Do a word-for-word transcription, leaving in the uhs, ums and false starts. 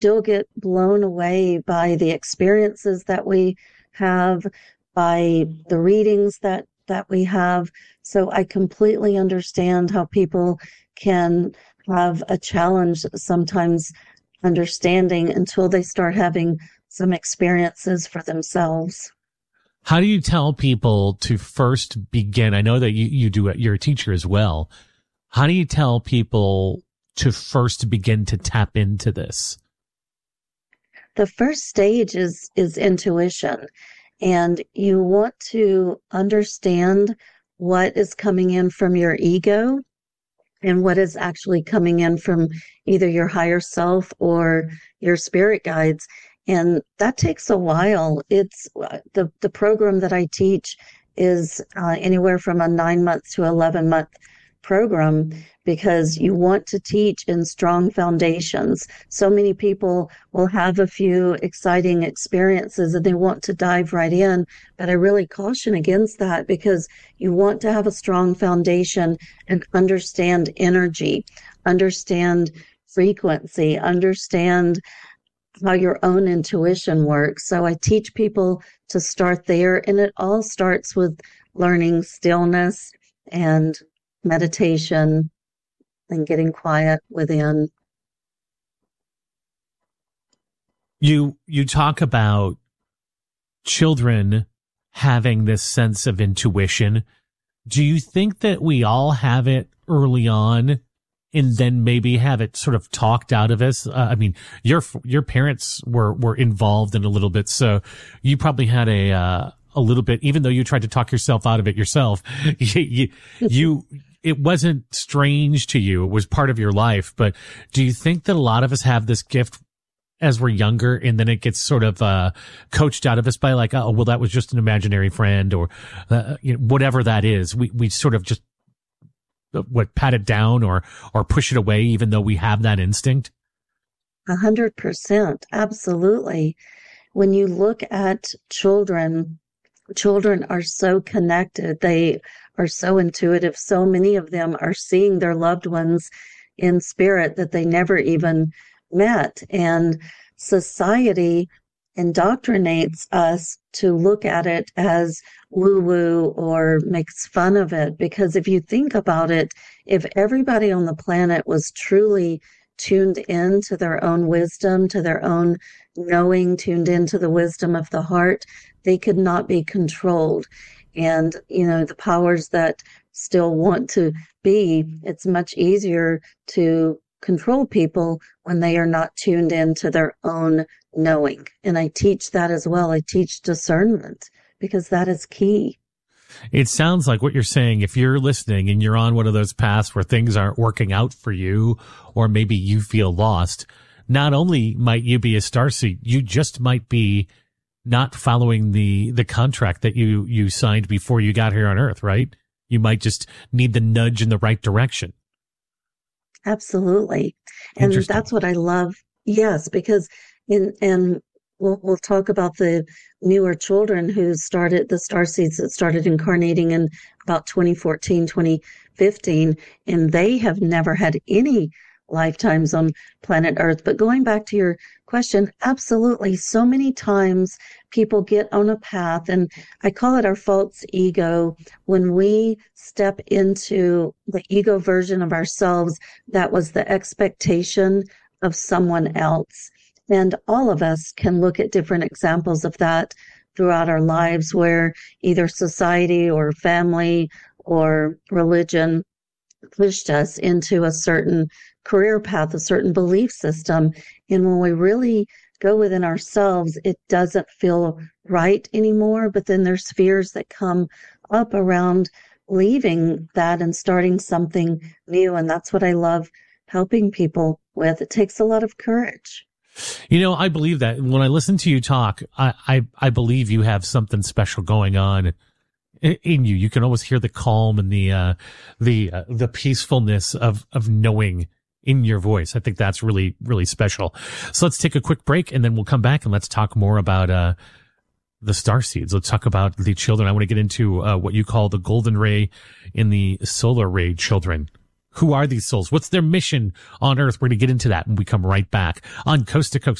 still get blown away by the experiences that we have, by the readings that, that we have. So I completely understand how people can have a challenge sometimes understanding until they start having some experiences for themselves. How do you tell people to first begin? I know that you, you do it. You're a teacher as well. How do you tell people to first begin to tap into this? The first stage is, is intuition. And you want to understand what is coming in from your ego and what is actually coming in from either your higher self or your spirit guides. And that takes a while. It's the, the program that I teach is uh, anywhere from a nine month to eleven month program, because you want to teach in strong foundations. So many people will have a few exciting experiences and they want to dive right in, but I really caution against that, because you want to have a strong foundation and understand energy, understand frequency, understand how your own intuition works. So I teach people to start there, and it all starts with learning stillness and meditation and getting quiet within. You you talk about children having this sense of intuition. Do you think that we all have it early on and then maybe have it sort of talked out of us? Uh, I mean, your your parents were were involved in a little bit, so you probably had a uh, a little bit, even though you tried to talk yourself out of it yourself. you, you, you it wasn't strange to you. It was part of your life. But do you think that a lot of us have this gift as we're younger, and then it gets sort of uh coached out of us by like, oh, well, that was just an imaginary friend, or uh, you know, whatever that is? We we sort of just what pat it down or or push it away, even though we have that instinct. A hundred percent, absolutely. When you look at children, children are so connected. They are so intuitive. So many of them are seeing their loved ones in spirit that they never even met. And society indoctrinates us to look at it as woo-woo or makes fun of it. Because if you think about it, if everybody on the planet was truly tuned in to their own wisdom, to their own knowing, tuned into the wisdom of the heart, they could not be controlled. And, you know, the powers that still want to be, it's much easier to control people when they are not tuned into their own knowing. And I teach that as well. I teach discernment, because that is key. It sounds like what you're saying, if you're listening and you're on one of those paths where things aren't working out for you, or maybe you feel lost, not only might you be a starseed, you just might be not following the, the contract that you, you signed before you got here on Earth, right? You might just need the nudge in the right direction. Absolutely. And that's what I love. Yes, because in, and we'll, we'll talk about the newer children who started, the starseeds that started incarnating in about twenty fourteen, twenty fifteen, and they have never had any lifetimes on planet Earth. But going back to your question, absolutely. So many times people get on a path, and I call it our false ego, when we step into the ego version of ourselves that was the expectation of someone else. And all of us can look at different examples of that throughout our lives, where either society or family or religion pushed us into a certain career path, a certain belief system. And when we really go within ourselves, it doesn't feel right anymore. But then there's fears that come up around leaving that and starting something new. And that's what I love helping people with. It takes a lot of courage. You know, I believe that. When I listen to you talk, I, I, I believe you have something special going on in you. You can always hear the calm and the, uh, the, uh, the peacefulness of, of knowing in your voice. I think that's really, really special. So let's take a quick break, and then we'll come back and let's talk more about, uh, the starseeds. Let's talk about the children. I want to get into, uh, what you call the golden ray and the solar ray children. Who are these souls? What's their mission on Earth? We're going to get into that when we come right back on Coast to Coast.